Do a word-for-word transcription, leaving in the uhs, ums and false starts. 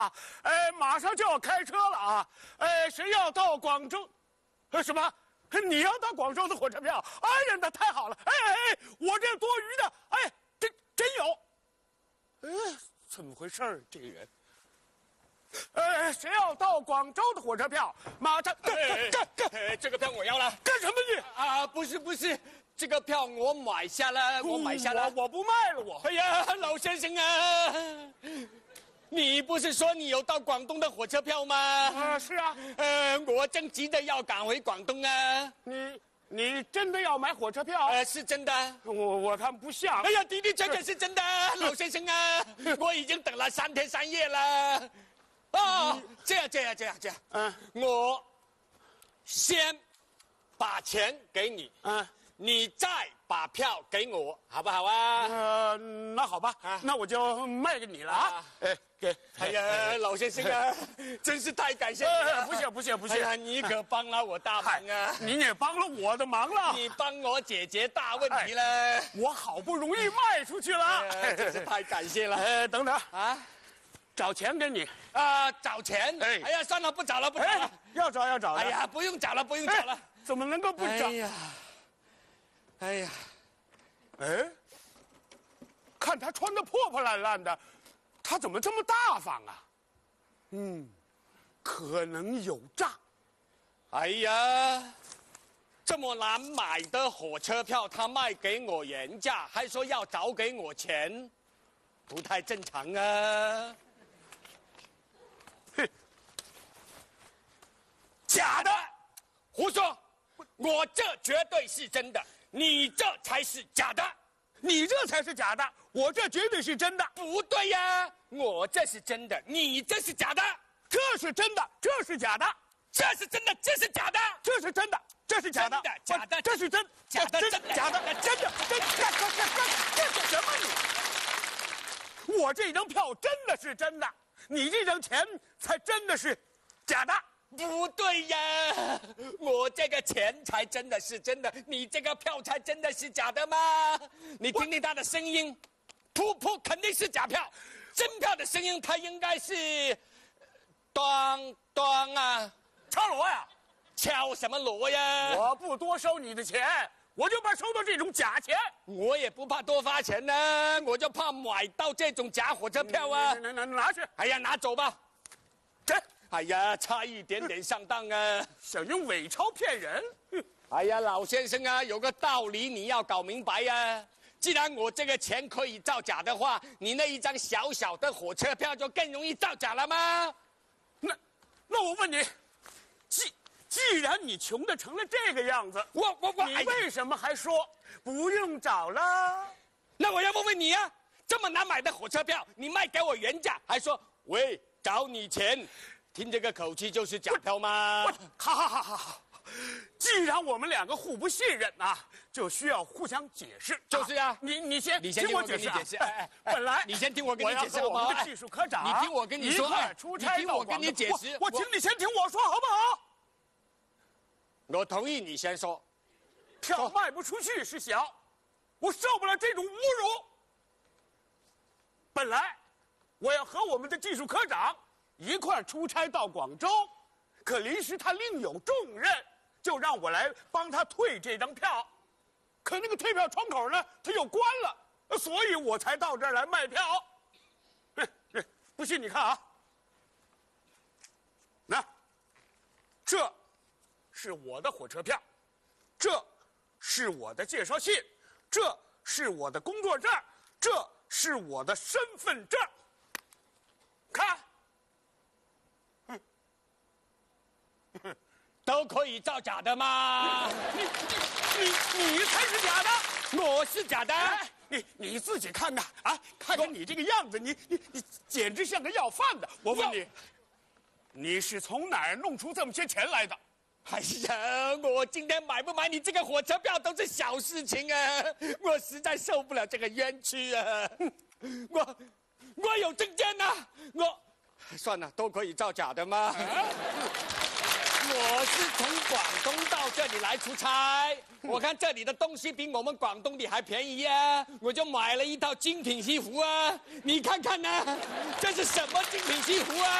啊，哎，马上就要开车了啊！哎，谁要到广州？呃，什么？你要到广州的火车票？哎呀，那太好了！哎哎哎，我这多余的，哎，真真有。哎，怎么回事儿？这个人。呃，谁要到广州的火车票？马上干干干干！ 这个票我要了。 干什么你？ 啊，不是不是，这个票我买下了，我买下了。 我我不卖了，我。 哎呀，老先生啊！你不是说你有到广东的火车票吗？ 啊，是啊。 呃，我正急着要赶回广东啊。 你你真的要买火车票？ 呃，是真的。 我我看不像。 哎呀，的的确确是真的，老先生啊，我已经等了三天三夜了。哦，这样这样这样这样，嗯，我先把钱给你，嗯，你再把票给我，好不好啊？ 呃，那好吧，啊、那我就卖给你了啊！哎，给， 哎呀，老先生啊，真是太感谢你了！ 不谢不谢不谢！ 哎呀，你可帮了我大忙啊！ 你也帮了我的忙了， 你帮我解决大问题了。 哎、我好不容易卖出去了， 哎、真是太感谢了！ 哎，等等啊，找钱给你啊，找钱！ 哎， 哎呀，算了，不找了，不找了， 哎、要找要找。 哎呀，不用找了，不用找了，哎、 怎么能够不找？ 哎呀，哎呀。 哎，看他穿的破破烂烂的，他怎么这么大方啊？嗯，可能有诈。 哎呀，这么难买的火车票，他卖给我原价，还说要找给我钱，不太正常啊！ 哼， 假的，胡说！我这绝对是真的。你这才是假的， 你这才是假的，我这绝对是真的。 不对呀，我这是真的，你这是假的。 这是真的，这是假的， 这是真的，这是假的， 这是真的，这是假的， 假的， 这是真， 假的， 真的，假的，真的，真的，干干干干干什么你？我这张票真的是真的，你这张钱才真的是假的。 不对呀，我这个钱才真的是真的，你这个票才真的是假的吗？你听听他的声音，噗噗肯定是假票，真票的声音它应该是，当当啊， 敲锣呀， 敲什么锣呀？ 我不多收你的钱，我就怕收到这种假钱。 我也不怕多发钱呢，我就怕买到这种假火车票啊！ 拿拿拿去！ 哎呀，拿走吧， 这。 哎呀，差一点点上当啊！ 想用伪钞骗人？ 哎呀，老先生啊，有个道理你要搞明白呀、啊。既然我这个钱可以造假的话，你那一张小小的火车票就更容易造假了吗？ 那，那我问你，既既然你穷的成了这个样子， 我我我， 你为什么还说不用找了？ 那我要问问你啊，这么难买的火车票，你卖给我原价，还说喂找你钱。听这个口气就是假票吗？ 好好好好好，既然我们两个互不信任啊，就需要互相解释。 就是呀、啊， 你你先， 你先听我解释、啊。 解释。哎哎，本来你先听我跟你解释好不好？ 我们的技术科长， 你听我跟你说， 哎，出差你听我跟你解释。 我, 我请你先听我说好不好？ 我同意你先说。 票卖不出去是小，我受不了这种侮辱。本来我要和我们的技术科长一块出差到广州，可临时他另有重任，就让我来帮他退这张票。可那个退票窗口呢，他又关了，所以我才到这儿来卖票。不信你看啊，那这是我的火车票，这是我的介绍信，这是我的工作证，这是我的身份证。看。 都可以造假的吗？ 你你你你才是假的， 我是假的。 哎、你你自己看看啊，看看你这个样子，你你你简直像个要饭的。我问你，你是从哪儿弄出这么些钱来的？ 哎呀，我今天买不买你这个火车票都是小事情啊！我实在受不了这个冤屈啊！我我有证件呐、啊，我算了，都可以造假的吗？啊我是从广东到这里来出差，我看这里的东西比我们广东的还便宜啊，我就买了一套精品西服啊，你看看呢，这是什么精品西服啊？